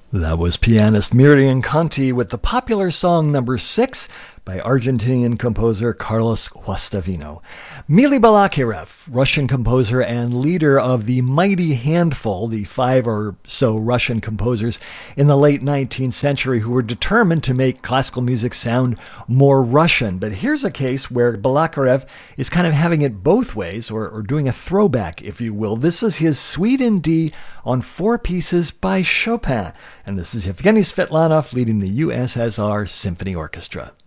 That was pianist Miriam Conti with the popular song number 6 by Argentinian composer Carlos Guastavino. Mili Balakirev, Russian composer and leader of the mighty handful, the 5 or so Russian composers in the late 19th century who were determined to make classical music sound more Russian. But here's a case where Balakirev is kind of having it both ways, or doing a throwback, if you will. This is his Suite in D on 4 pieces by Chopin. And this is Yevgeny Svetlanov leading the USSR Symphony Orchestra.